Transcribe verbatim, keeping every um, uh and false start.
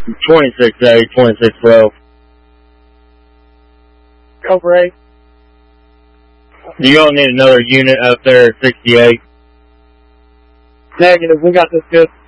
twenty-six A, twenty-six twelve. Over eight. Do you all need another unit up there at sixty-eight? Negative, we got this good.